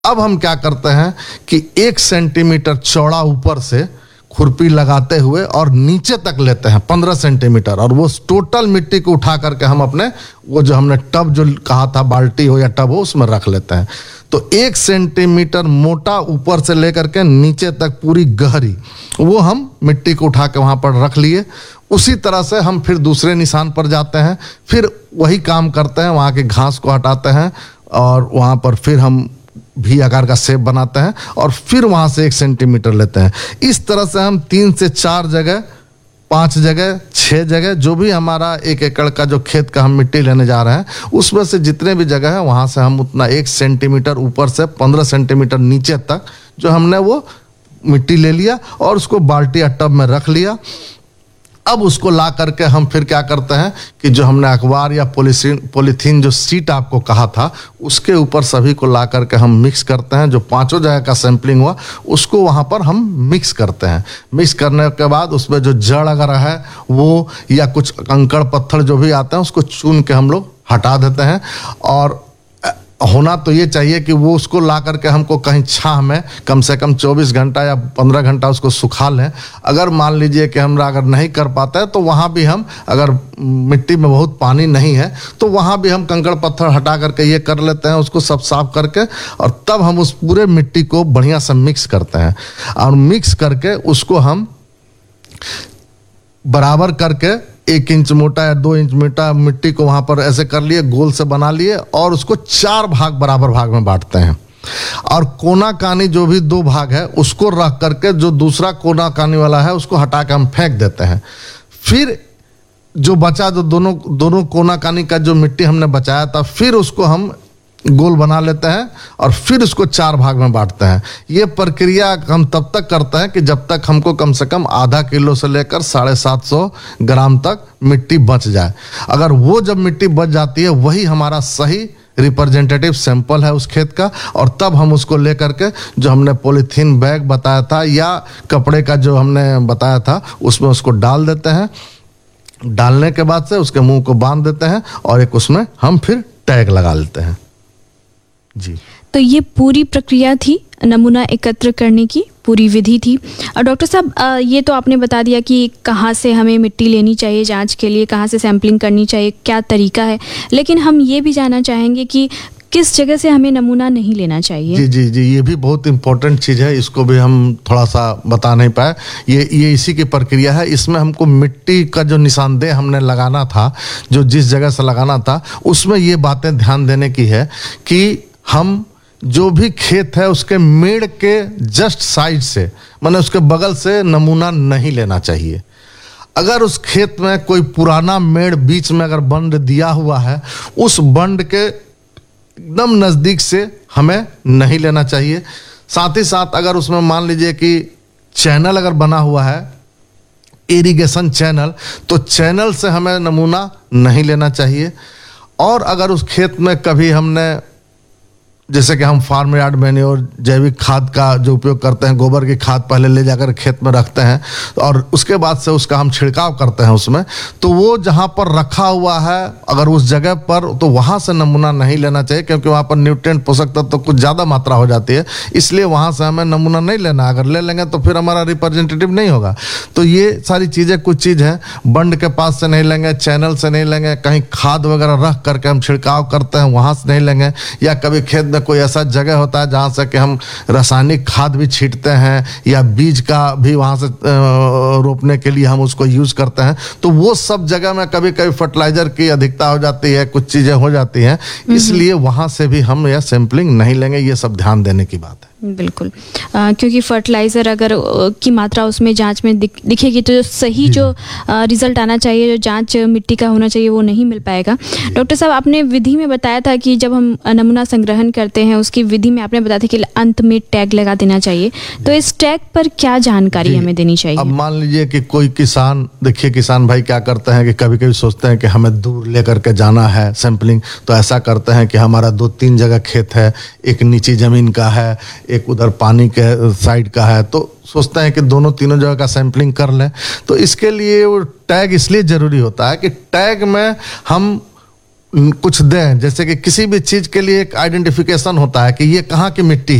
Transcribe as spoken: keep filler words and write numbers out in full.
अब हम क्या करते हैं कि एक सेंटीमीटर चौड़ा ऊपर से खुरपी लगाते हुए और नीचे तक लेते हैं पंद्रह सेंटीमीटर, और वो टोटल मिट्टी को उठा करके हम अपने वो जो हमने टब जो कहा था, बाल्टी हो या टब हो, उसमें रख लेते हैं। तो एक सेंटीमीटर मोटा ऊपर से लेकर के नीचे तक पूरी गहरी वो हम मिट्टी को उठा के वहाँ पर रख लिए। उसी तरह से हम फिर दूसरे निशान पर जाते हैं, फिर वही काम करते हैं, वहाँ के घास को हटाते हैं और वहाँ पर फिर हम भी आकार का शेप बनाते हैं और फिर वहाँ से एक सेंटीमीटर लेते हैं। इस तरह से हम तीन से चार जगह, पांच जगह, छह जगह, जो भी हमारा एक एकड़ का जो खेत का हम मिट्टी लेने जा रहे हैं उसमें से जितने भी जगह है वहाँ से हम उतना एक सेंटीमीटर ऊपर से पंद्रह सेंटीमीटर नीचे तक जो हमने वो मिट्टी ले लिया और उसको बाल्टी या टब में रख लिया। अब उसको ला करके हम फिर क्या करते हैं कि जो हमने अखबार या पॉलीथीन पॉलीथीन जो सीट आपको कहा था उसके ऊपर सभी को ला करके हम मिक्स करते हैं। जो पांचों जगह का सैंपलिंग हुआ उसको वहाँ पर हम मिक्स करते हैं। मिक्स करने के बाद उसमें जो जड़ अगर है वो या कुछ कंकड़ पत्थर जो भी आते हैं उसको चुन के हम लोग हटा देते हैं। और होना तो ये चाहिए कि वो उसको ला करके हमको कहीं छाह में कम से कम चौबीस घंटा या पंद्रह घंटा उसको सुखा लें। अगर मान लीजिए कि हमरा अगर नहीं कर पाते हैं तो वहाँ भी हम, अगर मिट्टी में बहुत पानी नहीं है तो वहाँ भी हम कंकड़ पत्थर हटा करके ये कर लेते हैं, उसको सब साफ करके, और तब हम उस पूरे मिट्टी को बढ़िया से मिक्स करते हैं। और मिक्स करके उसको हम बराबर करके एक इंच मोटा या दो इंच मोटा मिट्टी को वहां पर ऐसे कर लिए, गोल से बना लिए और उसको चार भाग बराबर भाग में बांटते हैं। और कोना कानी जो भी दो भाग है उसको रख करके जो दूसरा कोना कानी वाला है उसको हटा के हम फेंक देते हैं। फिर जो बचा, जो दोनों दोनों कोना कानी का जो मिट्टी हमने बचाया था, फिर उसको हम गोल बना लेते हैं और फिर उसको चार भाग में बांटते हैं। ये प्रक्रिया हम तब तक करते हैं कि जब तक हमको कम से कम आधा किलो से लेकर साढ़े सात सौ ग्राम तक मिट्टी बच जाए। अगर वो जब मिट्टी बच जाती है वही हमारा सही रिप्रेजेंटेटिव सैंपल है उस खेत का, और तब हम उसको लेकर के जो हमने पॉलीथीन बैग बताया था या कपड़े का जो हमने बताया था उसमें उसको डाल देते हैं। डालने के बाद से उसके मुंह को बांध देते हैं और एक उसमें हम फिर टैग लगा लेते हैं। जी, तो ये पूरी प्रक्रिया थी नमूना एकत्र करने की, पूरी विधि थी। और डॉक्टर साहब, ये तो आपने बता दिया कि कहाँ से हमें मिट्टी लेनी चाहिए जांच के लिए, कहाँ से सैंपलिंग करनी चाहिए, क्या तरीका है, लेकिन हम ये भी जानना चाहेंगे कि किस जगह से हमें नमूना नहीं लेना चाहिए। जी जी जी ये भी बहुत इंपॉर्टेंट चीज़ है, इसको भी हम थोड़ा सा बता नहीं पाए। ये ये इसी की प्रक्रिया है। इसमें हमको मिट्टी का जो निशानदेह हमने लगाना था, जो जिस जगह से लगाना था, उसमें ये बातें ध्यान देने की है कि हम जो भी खेत है उसके मेड़ के जस्ट साइड से, माने उसके बगल से नमूना नहीं लेना चाहिए। अगर उस खेत में कोई पुराना मेड़ बीच में अगर बंड दिया हुआ है, उस बंड के एकदम नज़दीक से हमें नहीं लेना चाहिए। साथ ही साथ अगर उसमें मान लीजिए कि चैनल अगर बना हुआ है, इरिगेशन चैनल, तो चैनल से हमें नमूना नहीं लेना चाहिए। और अगर उस खेत में कभी हमने, जैसे कि हम फार्म यार्ड मैन्योर जैविक खाद का जो उपयोग करते हैं, गोबर की खाद पहले ले जाकर खेत में रखते हैं और उसके बाद से उसका हम छिड़काव करते हैं उसमें, तो वो जहाँ पर रखा हुआ है अगर उस जगह पर, तो वहाँ से नमूना नहीं लेना चाहिए, क्योंकि वहाँ पर न्यूट्रिएंट पोषक तत्व तो कुछ ज़्यादा मात्रा हो जाती है, इसलिए वहाँ से हमें नमूना नहीं लेना। अगर ले लेंगे तो फिर हमारा रिप्रेजेंटेटिव नहीं होगा। तो ये सारी चीज़ें कुछ चीज़ हैं, बंड के पास से नहीं लेंगे, चैनल से नहीं लेंगे, कहीं खाद वगैरह रख करके हम छिड़काव करते हैं वहाँ से नहीं लेंगे, या कभी खेत में कोई ऐसा जगह होता है जहाँ से कि हम रासायनिक खाद भी छींटते हैं या बीज का भी वहाँ से रोपने के लिए हम उसको यूज़ करते हैं, तो वो सब जगह में कभी कभी फर्टिलाइजर की अधिकता हो जाती है, कुछ चीज़ें हो जाती हैं, इसलिए वहाँ से भी हम यह सैंपलिंग नहीं लेंगे। ये सब ध्यान देने की बात है। बिल्कुल, आ, क्योंकि फर्टिलाइज़र अगर की मात्रा उसमें जांच में दिख, दिखेगी तो सही जो रिज़ल्ट आना चाहिए, जो जांच मिट्टी का होना चाहिए, वो नहीं मिल पाएगा। डॉक्टर साहब, आपने विधि में बताया था कि जब हम नमूना संग्रहण करते हैं उसकी विधि में आपने बताया था कि अंत में टैग लगा देना चाहिए, तो इस टैग पर क्या जानकारी हमें देनी चाहिए? अब मान लीजिए कि कोई किसान, देखिए किसान भाई क्या करते हैं कि कभी कभी सोचते हैं कि हमें दूर लेकर के जाना है सैंपलिंग, तो ऐसा करते हैं कि हमारा दो तीन जगह खेत है, एक नीची ज़मीन का है, एक उधर पानी के साइड का है, तो सोचते हैं कि दोनों तीनों जगह का सैंपलिंग कर लें। तो इसके लिए वो टैग इसलिए ज़रूरी होता है कि टैग में हम कुछ दें, जैसे कि किसी भी चीज के लिए एक आइडेंटिफिकेशन होता है कि ये कहाँ की मिट्टी